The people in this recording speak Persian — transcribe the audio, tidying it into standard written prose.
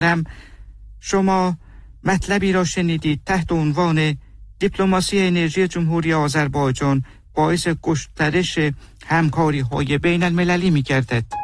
شما مطلبی را شنیدید تحت عنوان دیپلماسی انرژی جمهوری آذربایجان باعث گسترش همکاری‌های بین المللی می‌گردد.